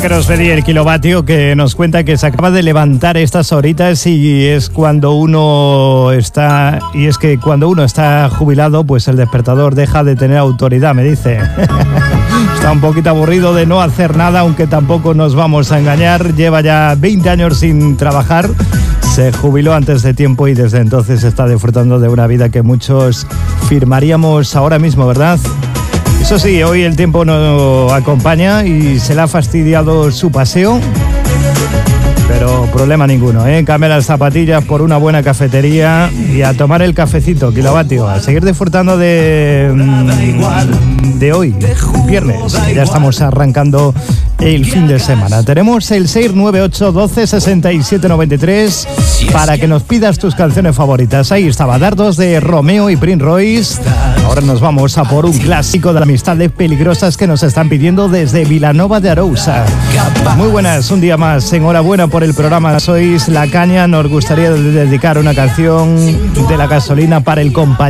que nos pedía el kilovatio, que nos cuenta que se acaba de levantar estas horitas y es cuando uno está... Y es que cuando uno está jubilado, pues el despertador deja de tener autoridad, me dice. Está un poquito aburrido de no hacer nada, aunque tampoco nos vamos a engañar. Lleva ya 20 años sin trabajar. Se jubiló antes de tiempo y desde entonces está disfrutando de una vida que muchos firmaríamos ahora mismo, ¿verdad? Eso sí, hoy el tiempo no acompaña y se le ha fastidiado su paseo, pero problema ninguno, ¿eh? Cambia las zapatillas por una buena cafetería y a tomar el cafecito, kilovatio, a seguir disfrutando de hoy, viernes. Ya estamos arrancando el fin de semana. Tenemos el 698 12 67 93 para que nos pidas tus canciones favoritas. Ahí estaba Dardos de Romeo y Prince Royce. Ahora nos vamos a por un clásico de la Amistades Peligrosas que nos están pidiendo desde Vilanova de Arousa. Muy buenas, un día más. Enhorabuena por el programa. Sois La Caña. Nos gustaría dedicar una canción de La Gasolina para el compañero